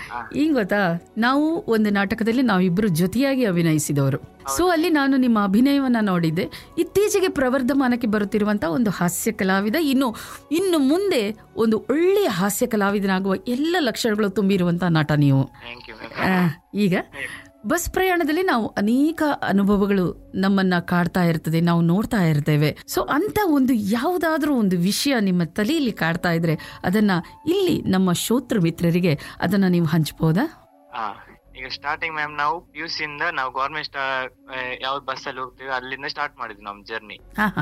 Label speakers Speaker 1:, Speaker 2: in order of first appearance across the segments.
Speaker 1: ಈಗ ಗೊತ್ತಾ, ನಾವು ಒಂದು ನಾಟಕದಲ್ಲಿ ನಾವಿಬ್ಬರು ಜೊತೆಯಾಗಿ ಅಭಿನಯಿಸಿದವರು. ಸೊ ಅಲ್ಲಿ ನಾನು ನಿಮ್ಮ ಅಭಿನಯವನ್ನ ನೋಡಿದ್ದೆ. ಇತ್ತೀಚೆಗೆ ಪ್ರವರ್ಧಮಾನಕ್ಕೆ ಬರುತ್ತಿರುವಂತ ಒಂದು ಹಾಸ್ಯ ಕಲಾವಿದ, ಇನ್ನು ಮುಂದೆ ಒಂದು ಒಳ್ಳೆಯ ಹಾಸ್ಯ ಕಲಾವಿದನಾಗುವ ಎಲ್ಲ ಲಕ್ಷಣಗಳು ತುಂಬಿರುವಂತಹ ನಟ ನೀವು. ಈಗ ಬಸ್ ಪ್ರಯಾಣದಲ್ಲಿ ನಾವು ಅನೇಕ ಅನುಭವಗಳು ನಮ್ಮನ್ನ ಕಾಡ್ತಾ ಇರ್ತದೆ, ನಾವು ನೋಡ್ತಾ ಇರ್ತೇವೆ. ಸೊ ಅಂತ ಒಂದು ಯಾವುದಾದ್ರೂ ಒಂದು ವಿಷಯ ನಿಮ್ಮ ತಲೆಯಲ್ಲಿ ಕಾಡ್ತಾ ಇದ್ರೆ ಅದನ್ನ ಇಲ್ಲಿ ನಮ್ಮ ಶ್ರೋತೃ ಮಿತ್ರರಿಗೆ ಅದನ್ನ ನೀವು ಹಂಚಬಹುದಾ?
Speaker 2: ಈಗ ಸ್ಟಾರ್ಟಿಂಗ್ ಮ್ಯಾಮ್ ನಾವು PUC ಇಂದ ನಾವು ಗವರ್ಮೆಂಟ್ ಯಾವ್ದು ಬಸ್ ಅಲ್ಲಿ ಹೋಗ್ತೀವಿ ಅಲ್ಲಿಂದ ಸ್ಟಾರ್ಟ್ ಮಾಡಿದ್ವಿ ನಮ್ ಜರ್ನಿ.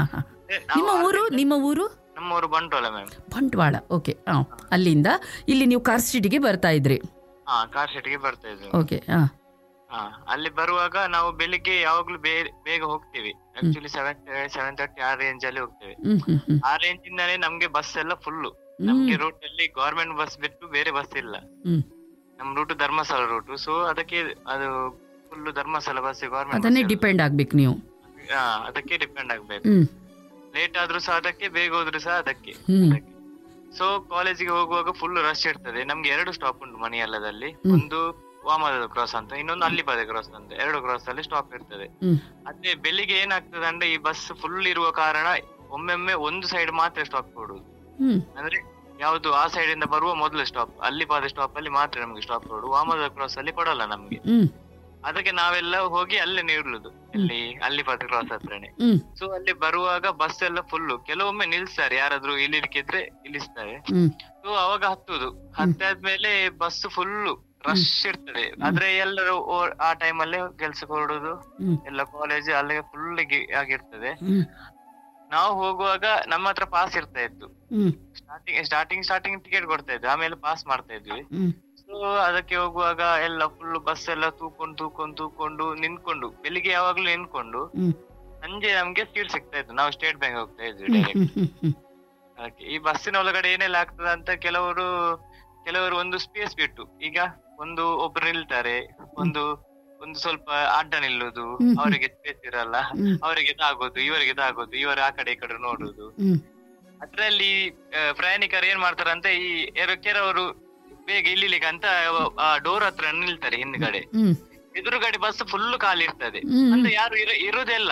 Speaker 1: ನಿಮ್ಮ ಊರು?
Speaker 2: ನಮ್ಮೂರು ಬಂಟ್ವಾಳ ಮ್ಯಾಮ್.
Speaker 1: ಬಂಟ್ವಾಳ, ಓಕೆ. ಅಲ್ಲಿಂದ ಇಲ್ಲಿ ನೀವು ಕಾರ್ ಸ್ಟ್ರೀಟ್ಗೆ ಬರ್ತಾ ಇದ್ರಿ?
Speaker 2: ಕಾರ್ ಸ್ಟ್ರೀಟ್ಗೆ ಬರ್ತಾ ಇದ್ವಿ.
Speaker 1: ಓಕೆ.
Speaker 2: ಅಲ್ಲಿ ಬರುವಾಗ ನಾವು ಬೆಳಿಗ್ಗೆ ಯಾವಾಗ್ಲೂ ಬೇಗ ಹೋಗ್ತೀವಿ. ಆಕ್ಚುಲಿ 7:30 ಆ ರೇಂಜ್ ಅಲ್ಲಿ ಹೋಗ್ತೇವೆ. ಆ ರೇಂಜ್ ಇಂದಾನೆ ನಮ್ಗೆ ಬಸ್ ಎಲ್ಲ ಫುಲ್. ನಮ್ಗೆ ರೂಟ್ ಅಲ್ಲಿ ಗವರ್ಮೆಂಟ್ ಬಸ್ ಬಿಟ್ಟು ಬೇರೆ ಬಸ್ ಇಲ್ಲ. ನಮ್ ರೂಟ್ ಧರ್ಮಸ್ಥಳ ರೂಟ್. ಸೊ ಅದಕ್ಕೆ ಅದು ಫುಲ್ ಧರ್ಮಸ್ಥಳ ಬಸ್ ಗವರ್ಮೆಂಟ್
Speaker 1: ಅದನ್ನೇ ಡಿಪೆಂಡ್ ಆಗ್ಬೇಕು ನೀವು.
Speaker 2: ಅದಕ್ಕೆ ಡಿಪೆಂಡ್ ಆಗ್ಬೇಕು. ಲೇಟ್ ಆದ್ರೂ ಸಹ ಅದಕ್ಕೆ, ಬೇಗ ಹೋದ್ರು ಸಹ ಅದಕ್ಕೆ. ಸೊ ಕಾಲೇಜಿಗೆ ಹೋಗುವಾಗ ಫುಲ್ ರಶ್ ಇರ್ತದೆ. ನಮ್ಗೆ 2 ಸ್ಟಾಪ್ ಉಂಟು ಮಣಿಯಲ್ಲದಲ್ಲಿ. ಒಂದು ವಾಮದ ಕ್ರಾಸ್ ಅಂತ, ಇನ್ನೊಂದು ಅಲ್ಲಿಪಾದ ಕ್ರಾಸ್ ಅಂತ. 2 ಕ್ರಾಸ್ ಅಲ್ಲಿ ಸ್ಟಾಪ್ ಇರ್ತದೆ. ಅದೇ ಬೆಳಿಗ್ಗೆ ಏನಾಗ್ತದೆ ಅಂದ್ರೆ ಈ ಬಸ್ ಫುಲ್ ಇರುವ ಕಾರಣ ಒಮ್ಮೊಮ್ಮೆ ಒಂದು ಸೈಡ್ ಮಾತ್ರ ಸ್ಟಾಪ್ ಕೊಡುದು. ಅಂದ್ರೆ ಯಾವ್ದು ಆ ಸೈಡ್ ಇಂದ ಬರುವ ಮೊದಲು ಸ್ಟಾಪ್ ಅಲ್ಲಿಪಾದ ಸ್ಟಾಪ್ ಅಲ್ಲಿ ಮಾತ್ರ ನಮ್ಗೆ ಸ್ಟಾಪ್ ಕೊಡುದು. ವಾಮದ ಕ್ರಾಸ್ ಅಲ್ಲಿ ಕೊಡಲ್ಲ ನಮ್ಗೆ. ಅದಕ್ಕೆ ನಾವೆಲ್ಲ ಹೋಗಿ ಅಲ್ಲೇ ನಿಲ್ಲುದು, ಇಲ್ಲಿ ಅಲ್ಲಿಪಾದ ಕ್ರಾಸ್ ಹತ್ರನೇ. ಸೊ ಅಲ್ಲಿ ಬರುವಾಗ ಬಸ್ ಎಲ್ಲ ಫುಲ್. ಕೆಲವೊಮ್ಮೆ ನಿಲ್ಸ್ತಾರೆ, ಯಾರಾದ್ರೂ ಇಳಿಲಿಕ್ಕಿದ್ರೆ ಇಳಿಸ್ತಾರೆ. ಸೊ ಅವಾಗ ಹತ್ತುದು. ಹತ್ತಾದ್ಮೇಲೆ ಬಸ್ ಫುಲ್ ರಶ್ ಇರ್ತದೆ. ಆದ್ರೆ ಎಲ್ಲರೂ ಆ ಟೈಮ್ ಅಲ್ಲೇ ಕೆಲ್ಸಕ್ಕೆ ಹೊರಡುದು, ಎಲ್ಲ ಕಾಲೇಜ್ ಅಲ್ಲೇ ಫುಲ್ ಆಗಿರ್ತದೆ. ನಾವು ಹೋಗುವಾಗ ನಮ್ಮ ಹತ್ರ ಪಾಸ್ ಇರ್ತಾ ಇತ್ತು. ಸ್ಟಾರ್ಟಿಂಗ್ ಟಿಕೆಟ್ ಕೊಡ್ತಾ ಇದ್ವಿ, ಆಮೇಲೆ ಪಾಸ್ ಮಾಡ್ತಾ ಇದ್ವಿ. ಸೊ ಅದಕ್ಕೆ ಹೋಗುವಾಗ ಎಲ್ಲ ಫುಲ್ ಬಸ್ ಎಲ್ಲ ತೂಕೊಂಡು ನಿಂತ್ಕೊಂಡು, ಬೆಳಿಗ್ಗೆ ಯಾವಾಗ್ಲೂ ನಿಂತ್ಕೊಂಡು ಸಂಜೆ ನಮ್ಗೆ ಸೀಟ್ ಸಿಗ್ತಾ ಇತ್ತು. ನಾವು ಸ್ಟೇಟ್ ಬ್ಯಾಂಕ್ ಹೋಗ್ತಾ ಇದ್ವಿ ಡೈರೆಕ್ಟ್. ಅದಕ್ಕೆ ಈ ಬಸ್ಸಿನ ಒಳಗಡೆ ಏನೆಲ್ಲ ಆಗ್ತದೆ ಅಂತ ಕೆಲವರು ಒಂದು ಸ್ಪೇಸ್ ಬಿಟ್ಟು, ಈಗ ಒಬ್ರು ನಿಲ್ತಾರೆ, ಒಂದು ಸ್ವಲ್ಪ ಅಡ್ಡ ನಿಲ್ಲುದು, ಅವರಿಗೆ ಸ್ಪೇಸ್ ಇರಲ್ಲ, ಅವರಿಗೆ ತಾಗೋದು, ಇವರು ಆ ಕಡೆ ಈ ಕಡೆ ನೋಡುದು. ಅದ್ರಲ್ಲಿ ಪ್ರಯಾಣಿಕರು ಏನ್ ಮಾಡ್ತಾರ ಅಂತ, ಈ ಕೆಲವರು ಬೇಗ ಇಲ್ಲಿಲಿಕ್ಕೆ ಅಂತ ಡೋರ್ ಹತ್ರ ನಿಲ್ತಾರೆ ಹಿಂದ್ಗಡೆ. ಎದುರುಗಡೆ ಬಸ್ ಫುಲ್ ಖಾಲಿ ಇರ್ತದೆ. ಅಂದ್ರೆ ಯಾರು ಇರುವುದಿಲ್ಲ,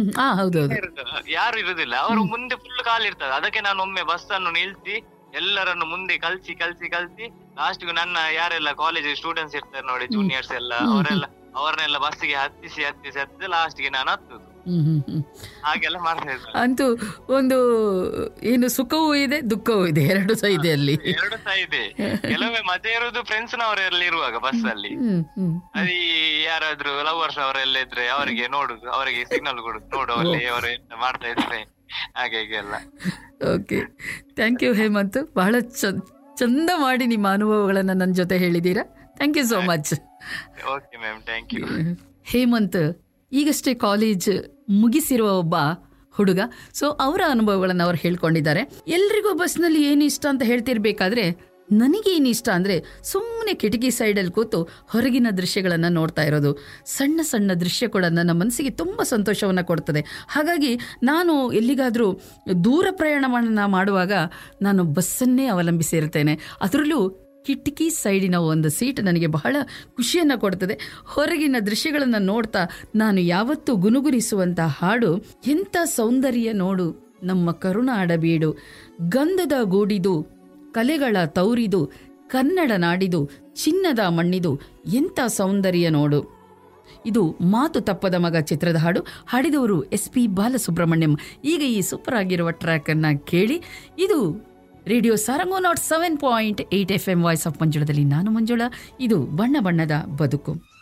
Speaker 2: ಅವರು ಮುಂದೆ ಫುಲ್ ಖಾಲಿ ಇರ್ತದೆ. ಅದಕ್ಕೆ ನಾನು ಒಮ್ಮೆ ಬಸ್ ಅನ್ನು ನಿಲ್ಸಿ ಎಲ್ಲರನ್ನು ಮುಂದೆ ಕಲ್ಸಿ ಲಾಸ್ಟ್ಗೂ ನನ್ನ ಯಾರೆಲ್ಲ ಕಾಲೇಜ್ ಸ್ಟೂಡೆಂಟ್ಸ್ ಇರ್ತಾರೆ ನೋಡಿ, ಜೂನಿಯರ್ಸ್ ಎಲ್ಲ, ಅವರನ್ನೆಲ್ಲ ಬಸ್ಸಿಗೆ ಹತ್ತಿಸಿ ಲಾಸ್ಟ್ಗೆ ನಾನು ಹತ್ತುದು. ಹಾಗೆಲ್ಲ ಮಾಡ್ತಾ ಇದ್ದೆ.
Speaker 1: ಅಂತೂ ಒಂದು ಏನು ಸುಖವೂ ಇದೆ, ದುಃಖವೂ ಇದೆ, 2 ಸಹ ಇದೆ ಅಲ್ಲಿ.
Speaker 2: 2 ಸಹ ಇದೆ. ಕೆಲವೊಮ್ಮೆ ಮಜಾ ಇರುವುದು ಫ್ರೆಂಡ್ಸ್ ನವರೆಲ್ಲ ಇರುವಾಗ ಬಸ್ ಅಲ್ಲಿ. ಅಲ್ಲಿ ಯಾರಾದ್ರೂ ಲವರ್ಸ್ ಅವರೆಲ್ಲ ಇದ್ರೆ ಅವರಿಗೆ ನೋಡುದು, ಅವರಿಗೆ ಸಿಗ್ನಲ್ ಕೊಡುದು, ನೋಡುವಲ್ಲಿ ಅವರು ಎಂತ ಮಾಡ್ತಾ ಇದ್ರೆ ಹಾಗೆ ಎಲ್ಲ.
Speaker 1: Okay, thank you Hemant. ಬಹಳ ಚಂದ ಮಾಡಿ ನಿಮ್ಮ ಅನುಭವಗಳನ್ನ ನನ್ನ ಜೊತೆ ಹೇಳಿದ್ದೀರಾ. Thank you so much.
Speaker 2: Okay ma'am, thank you.
Speaker 1: Hemant ಈಗಷ್ಟೇ ಕಾಲೇಜ್ ಮುಗಿಸಿರುವ ಒಬ್ಬ ಹುಡುಗ. ಸೊ ಅವರ ಅನುಭವಗಳನ್ನು ಅವ್ರು ಹೇಳ್ಕೊಂಡಿದ್ದಾರೆ. ಎಲ್ರಿಗೂ ಬಸ್ನಲ್ಲಿ ಏನು ಇಷ್ಟ ಅಂತ ಹೇಳ್ತಿರ್ಬೇಕಾದ್ರೆ ನನಗೇನು ಇಷ್ಟ ಅಂದರೆ ಸುಮ್ಮನೆ ಕಿಟಕಿ ಸೈಡಲ್ಲಿ ಕೂತು ಹೊರಗಿನ ದೃಶ್ಯಗಳನ್ನು ನೋಡ್ತಾ ಇರೋದು. ಸಣ್ಣ ಸಣ್ಣ ದೃಶ್ಯ ಕೂಡ ನನ್ನ ಮನಸ್ಸಿಗೆ ತುಂಬ ಸಂತೋಷವನ್ನು ಕೊಡ್ತದೆ. ಹಾಗಾಗಿ ನಾನು ಎಲ್ಲಿಗಾದರೂ ದೂರ ಪ್ರಯಾಣವನ್ನು ಮಾಡುವಾಗ ನಾನು ಬಸ್ಸನ್ನೇ ಅವಲಂಬಿಸಿರ್ತೇನೆ. ಅದರಲ್ಲೂ ಕಿಟಕಿ ಸೈಡಿನ ಒಂದು ಸೀಟ್ ನನಗೆ ಬಹಳ ಖುಷಿಯನ್ನು ಕೊಡ್ತದೆ. ಹೊರಗಿನ ದೃಶ್ಯಗಳನ್ನು ನೋಡ್ತಾ ನಾನು ಯಾವತ್ತೂ ಗುನುಗುರಿಸುವಂಥ ಹಾಡು, ಎಂಥ ಸೌಂದರ್ಯ ನೋಡು ನಮ್ಮ ಕರುನಾಡಬೀಡು, ಗಂಧದ ಗೂಡಿದು ಕಲೆಗಳ ತೌರಿದು, ಕನ್ನಡ ನಾಡಿದು ಚಿನ್ನದ ಮಣ್ಣಿದು, ಎಂಥ ಸೌಂದರ್ಯ ನೋಡು. ಇದು ಮಾತು ತಪ್ಪದ ಮಗ ಚಿತ್ರದ ಹಾಡು. ಹಾಡಿದವರು SP ಬಾಲಸುಬ್ರಹ್ಮಣ್ಯಂ. ಈಗ ಈ ಸೂಪರ್ ಆಗಿರುವ ಟ್ರ್ಯಾಕನ್ನು ಕೇಳಿ. ಇದು ರೇಡಿಯೋ ಸಾರಂಗೋ 107.8 FM ವಾಯ್ಸ್ ಆಫ್ ಮಂಜುಳದಲ್ಲಿ ನಾನು ಮಂಜುಳಾ. ಇದು ಬಣ್ಣ ಬಣ್ಣದ ಬದುಕು.